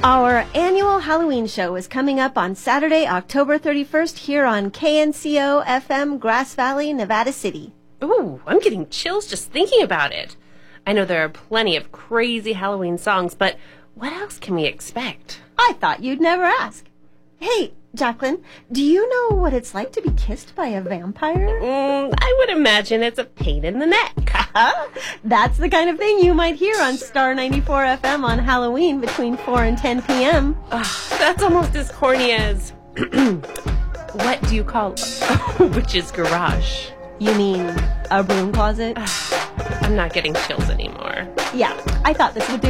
Our annual Halloween show is coming up on Saturday, October 31st here on KNCO FM, Grass Valley, Nevada City. Ooh, I'm getting chills just thinking about it. I know there are plenty of crazy Halloween songs, but what else can we expect? I thought you'd never ask. Hey, Jacqueline, do you know what it's like to be kissed by a vampire? I would imagine it's a pain in the neck. That's the kind of thing you might hear on Star 94 FM on Halloween between 4 and 10 p.m. That's almost as corny as... what do you call a witch's garage? You mean a broom closet? I'm not getting chills anymore. Yeah, I thought this would do